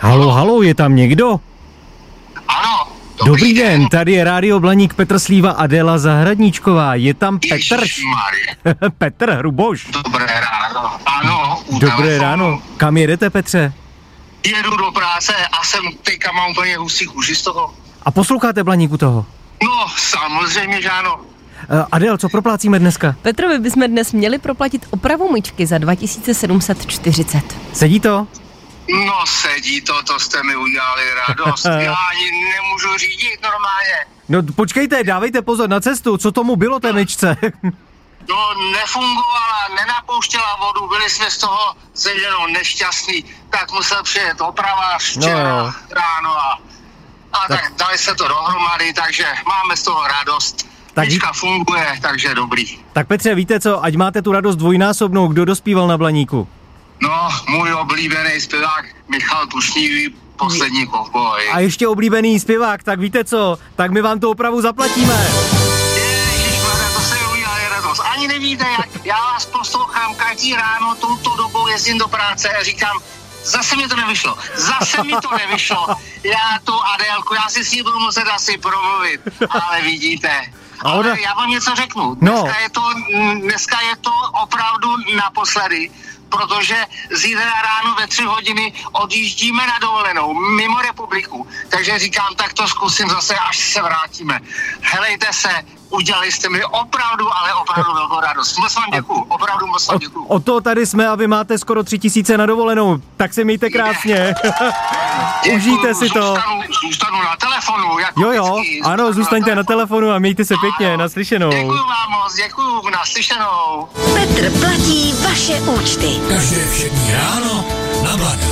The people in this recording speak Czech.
Halo, je tam někdo? Ano. Dobrý den, tady je Rádio Blaník, Petr Slíva, Adéla Zahradníčková. Je tam Petr? Petr Hruboš. Dobré ráno. Ano. Dobré ráno. Kam jedete, Petře? Jedu do práce a jsem teďka mám úplně husí kůži z toho. A posloucháte Blaník u toho? No, samozřejmě, že ano. Adél, co proplácíme dneska? Petrovi bychom dnes měli proplatit opravu myčky za 2740. Sedí to? No sedí to jste mi udělali radost. Já ani nemůžu řídit normálně. No počkejte, dávejte pozor na cestu, co tomu bylo té myčce? No nefungovala, nenapouštěla vodu, byli jsme z toho se ženou nešťastní, tak musel přijet oprava včera ráno a tak dali se to dohromady, takže máme z toho radost. Myčka funguje, takže dobrý. Tak Petře, víte co, ať máte tu radost dvojnásobnou, kdo dospíval na Blaníku? No, můj oblíbený zpěvák Michal Tučnivý, Poslední kovboj. A ještě oblíbený zpěvák, tak víte co, tak my vám tu opravu zaplatíme. Ježišmarja, to se mi udělali radost. Ani nevíte, jak já vás poslouchám každý ráno, touto dobou jezdím do práce a říkám, zase mi to nevyšlo. Já tu Adélku, já si s ní budu muset asi promluvit, ale vidíte. Ale já vám něco řeknu. Dneska je to opravdu naposledy, protože zítra ráno ve 3 hodiny odjíždíme na dovolenou mimo republiku. Takže říkám, tak to zkusím zase, až se vrátíme. Helejte se, udělali jste mi opravdu velkou radost. Moc vám děkuju, opravdu moc vám děkuju. O to tady jsme a vy máte skoro 3000 na dovolenou, tak se mějte krásně. Užijte si to. Zůstanu na telefonu. Jako jo, ano, zůstaňte na telefonu a mějte se pěkně, naslyšenou. Děkuju vám moc, děkuju, naslyšenou. Petr platí vaše účty. Každé všední ráno na Blaník.